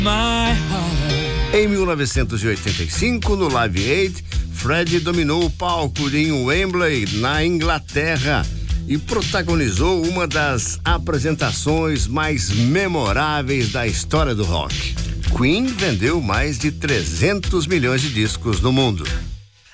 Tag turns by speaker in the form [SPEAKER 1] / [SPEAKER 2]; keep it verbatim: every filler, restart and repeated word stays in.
[SPEAKER 1] Em mil novecentos e oitenta e cinco, no Live Aid, Freddie dominou o palco em Wembley, na Inglaterra, e protagonizou uma das apresentações mais memoráveis da história do rock. Queen vendeu mais de trezentos milhões de discos no mundo.